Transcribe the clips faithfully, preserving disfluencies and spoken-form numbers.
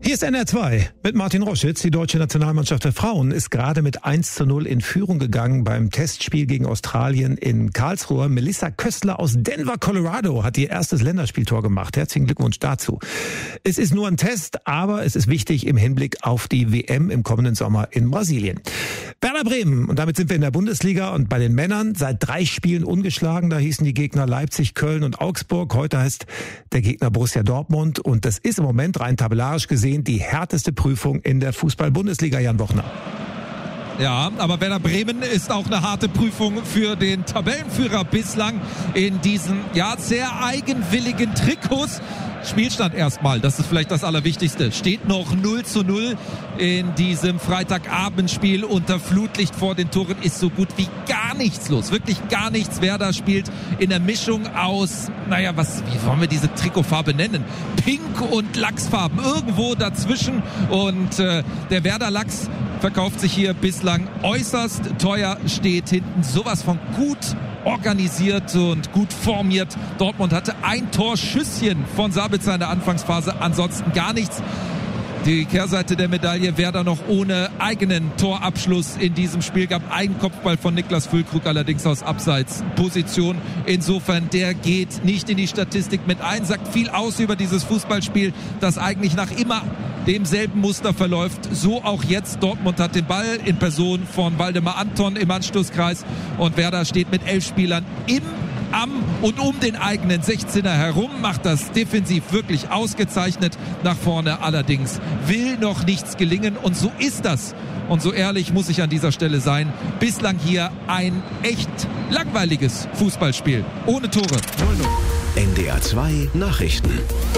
Hier ist N R zwei mit Martin Roschitz. Die deutsche Nationalmannschaft der Frauen ist gerade mit eins zu null in Führung gegangen beim Testspiel gegen Australien in Karlsruhe. Melissa Köstler aus Denver, Colorado hat ihr erstes Länderspieltor gemacht. Herzlichen Glückwunsch dazu. Es ist nur ein Test, aber es ist wichtig im Hinblick auf die W M im kommenden Sommer in Brasilien. Werder Bremen, und damit sind wir in der Bundesliga und bei den Männern seit drei Spielen ungeschlagen. Da hießen die Gegner Leipzig, Köln und Augsburg. Heute heißt der Gegner Borussia Dortmund und das ist im Moment rein tabellarisch gesehen die härteste Prüfung in der Fußball-Bundesliga, Jan Bochner. Ja, aber Werder Bremen ist auch eine harte Prüfung für den Tabellenführer bislang in diesen ja sehr eigenwilligen Trikots. Spielstand erstmal, das ist vielleicht das Allerwichtigste. Steht noch null zu null in diesem Freitagabendspiel unter Flutlicht vor den Toren. Ist so gut wie gar nichts los. Wirklich gar nichts. Werder spielt in der Mischung aus, naja, was, wie wollen wir diese Trikotfarbe nennen? Pink und Lachsfarben. Irgendwo dazwischen. Und äh, der Werder Lachs verkauft sich hier bislang äußerst teuer. Steht hinten sowas von gut organisiert und gut formiert. Dortmund hatte ein Torschüsschen von Sabitzer in der Anfangsphase, ansonsten gar nichts. Die Kehrseite der Medaille, Werder noch ohne eigenen Torabschluss in diesem Spiel, gab einen Kopfball von Niklas Füllkrug, allerdings aus Abseitsposition. Insofern, der geht nicht in die Statistik mit ein, sagt viel aus über dieses Fußballspiel, das eigentlich nach immer demselben Muster verläuft. So auch jetzt. Dortmund hat den Ball in Person von Waldemar Anton im Anschlusskreis und Werder steht mit elf Spielern im am und um den eigenen sechzehner herum, macht das defensiv wirklich ausgezeichnet. Nach vorne allerdings will noch nichts gelingen und so ist das. Und so ehrlich muss ich an dieser Stelle sein. Bislang hier ein echt langweiliges Fußballspiel. Ohne Tore. null null. N D R zwei Nachrichten.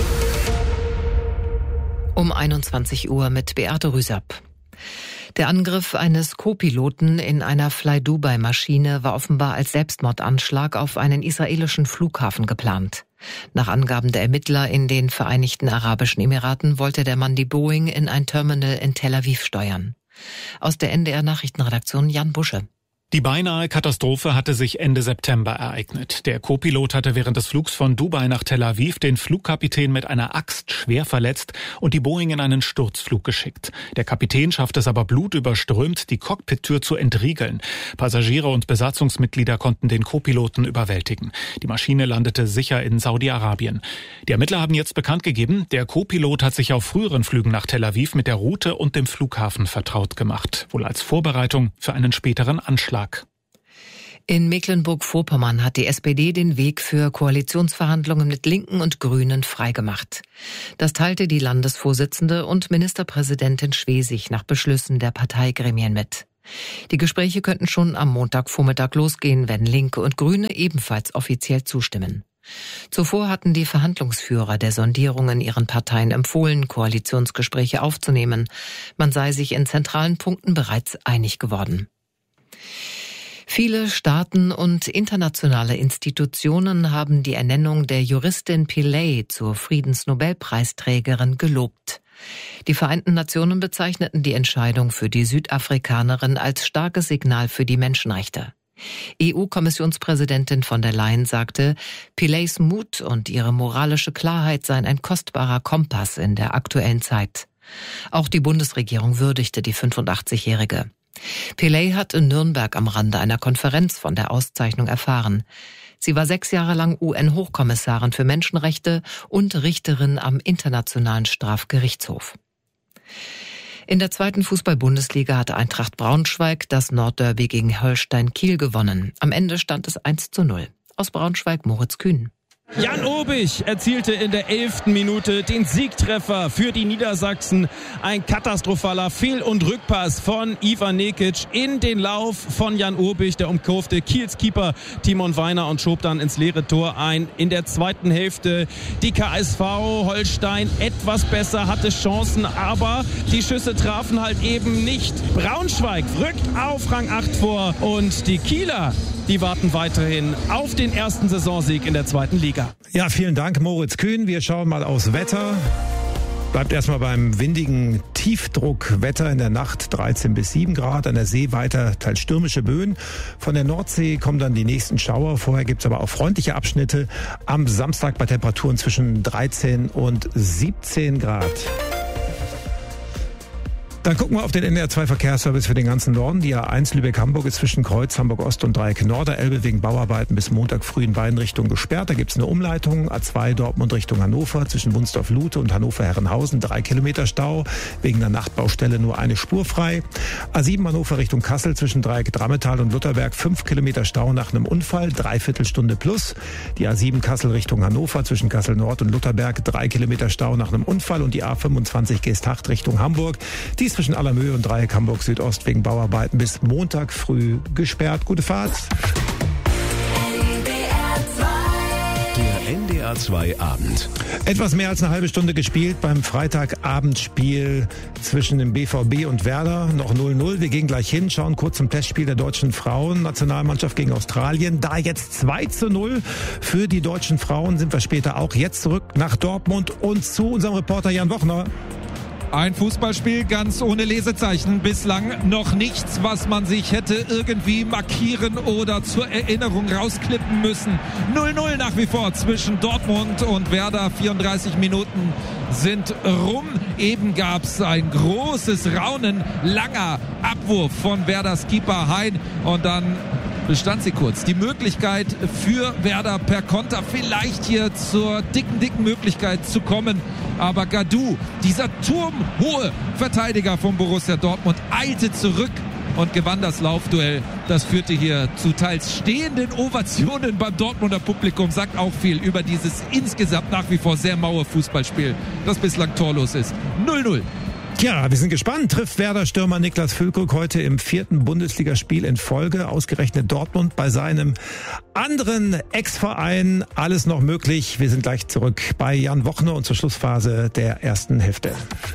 Um einundzwanzig Uhr mit Beate Rüsapp. Der Angriff eines Co-Piloten in einer Fly-Dubai-Maschine war offenbar als Selbstmordanschlag auf einen israelischen Flughafen geplant. Nach Angaben der Ermittler in den Vereinigten Arabischen Emiraten wollte der Mann die Boeing in ein Terminal in Tel Aviv steuern. Aus der N D R-Nachrichtenredaktion Jan Busche. Die beinahe Katastrophe hatte sich Ende September ereignet. Der Co-Pilot hatte während des Flugs von Dubai nach Tel Aviv den Flugkapitän mit einer Axt schwer verletzt und die Boeing in einen Sturzflug geschickt. Der Kapitän schaffte es aber blutüberströmt, die Cockpittür zu entriegeln. Passagiere und Besatzungsmitglieder konnten den Co-Piloten überwältigen. Die Maschine landete sicher in Saudi-Arabien. Die Ermittler haben jetzt bekannt gegeben, der Co-Pilot hat sich auf früheren Flügen nach Tel Aviv mit der Route und dem Flughafen vertraut gemacht. Wohl als Vorbereitung für einen späteren Anschlag. In Mecklenburg-Vorpommern hat die S P D den Weg für Koalitionsverhandlungen mit Linken und Grünen freigemacht. Das teilte die Landesvorsitzende und Ministerpräsidentin Schwesig nach Beschlüssen der Parteigremien mit. Die Gespräche könnten schon am Montagvormittag losgehen, wenn Linke und Grüne ebenfalls offiziell zustimmen. Zuvor hatten die Verhandlungsführer der Sondierungen ihren Parteien empfohlen, Koalitionsgespräche aufzunehmen. Man sei sich in zentralen Punkten bereits einig geworden. Viele Staaten und internationale Institutionen haben die Ernennung der Juristin Pillay zur Friedensnobelpreisträgerin gelobt. Die Vereinten Nationen bezeichneten die Entscheidung für die Südafrikanerin als starkes Signal für die Menschenrechte. E U-Kommissionspräsidentin von der Leyen sagte, Pillays Mut und ihre moralische Klarheit seien ein kostbarer Kompass in der aktuellen Zeit. Auch die Bundesregierung würdigte die fünfundachtzigjährige. Pillay hat in Nürnberg am Rande einer Konferenz von der Auszeichnung erfahren. Sie war sechs Jahre lang U N-Hochkommissarin für Menschenrechte und Richterin am Internationalen Strafgerichtshof. In der zweiten Fußball-Bundesliga hatte Eintracht Braunschweig das Nordderby gegen Holstein Kiel gewonnen. Am Ende stand es eins zu null. Aus Braunschweig Moritz Kühn. Jan Obich erzielte in der elften Minute den Siegtreffer für die Niedersachsen. Ein katastrophaler Fehl- und Rückpass von Ivan Nekic in den Lauf von Jan Obich. Der umkurfte Kiels Keeper Timon Weiner und schob dann ins leere Tor ein. In der zweiten Hälfte die K S V Holstein etwas besser, hatte Chancen, aber die Schüsse trafen halt eben nicht. Braunschweig rückt auf Rang acht vor und die Kieler, die warten weiterhin auf den ersten Saisonsieg in der zweiten Liga. Ja, vielen Dank, Moritz Kühn. Wir schauen mal aufs Wetter. Bleibt erstmal beim windigen Tiefdruckwetter in der Nacht, dreizehn bis sieben Grad, an der See weiter teils stürmische Böen. Von der Nordsee kommen dann die nächsten Schauer. Vorher gibt's aber auch freundliche Abschnitte. Am Samstag bei Temperaturen zwischen dreizehn und siebzehn Grad. Dann gucken wir auf den N D R zwei Verkehrsservice für den ganzen Norden. Die A eins Lübeck-Hamburg ist zwischen Kreuz, Hamburg-Ost und Dreieck Norderelbe wegen Bauarbeiten bis Montag früh in beiden Richtungen gesperrt. Da gibt's eine Umleitung. A zwei Dortmund Richtung Hannover zwischen Wunsdorf-Lute und Hannover-Herrenhausen. Drei Kilometer Stau. Wegen der Nachtbaustelle nur eine Spur frei. A sieben Hannover Richtung Kassel zwischen Dreieck Drammetal und Lutherberg. Fünf Kilometer Stau nach einem Unfall. Dreiviertelstunde plus. Die A sieben Kassel Richtung Hannover zwischen Kassel Nord und Lutherberg. Drei Kilometer Stau nach einem Unfall. Und die A fünfundzwanzig Geesthacht Richtung Hamburg. Die ist zwischen Allermöhe und Dreieck Hamburg Südost wegen Bauarbeiten bis Montag früh gesperrt. Gute Fahrt. Der N D R zwei Abend. Etwas mehr als eine halbe Stunde gespielt beim Freitagabendspiel zwischen dem B V B und Werder. Noch null null. Wir gehen gleich hin, schauen kurz zum Testspiel der deutschen Frauen-Nationalmannschaft gegen Australien. Da jetzt zwei zu null für die deutschen Frauen, sind wir später auch jetzt zurück nach Dortmund und zu unserem Reporter Jan Wochner. Ein Fußballspiel ganz ohne Lesezeichen. Bislang noch nichts, was man sich hätte irgendwie markieren oder zur Erinnerung rausklippen müssen. null null nach wie vor zwischen Dortmund und Werder. vierunddreißig Minuten sind rum. Eben gab es ein großes Raunen. Langer Abwurf von Werders Keeper Hein. Und dann bestand sie kurz. Die Möglichkeit für Werder per Konter vielleicht hier zur dicken, dicken Möglichkeit zu kommen. Aber Gadou, dieser turmhohe Verteidiger von Borussia Dortmund, eilte zurück und gewann das Laufduell. Das führte hier zu teils stehenden Ovationen beim Dortmunder Publikum. Sagt auch viel über dieses insgesamt nach wie vor sehr maue Fußballspiel, das bislang torlos ist. null null. Tja, wir sind gespannt. Trifft Werder-Stürmer Niklas Füllkrug heute im vierten Bundesligaspiel in Folge, ausgerechnet Dortmund bei seinem anderen Ex-Verein. Alles noch möglich. Wir sind gleich zurück bei Jan Wochner und zur Schlussphase der ersten Hälfte.